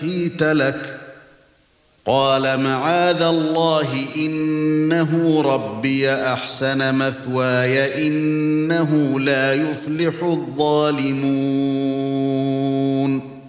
أُوتِيتَ لَكَ قَالَ مَعَاذَ اللَّهِ إِنَّهُ رَبِّي أَحْسَنَ مَثْوَايَ إِنَّهُ لَا يُفْلِحُ الظَّالِمُونَ